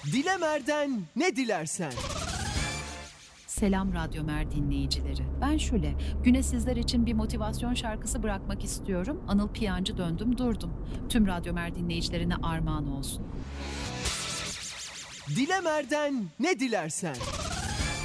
Dilemer'den ne dilersen. Selam Radyo Mer dinleyicileri. Ben Şule. Güne sizler için bir motivasyon şarkısı bırakmak istiyorum. Anıl Piyancı döndüm durdum. Tüm Radyo Mer dinleyicilerine armağan olsun. Dilemer'den ne dilersen.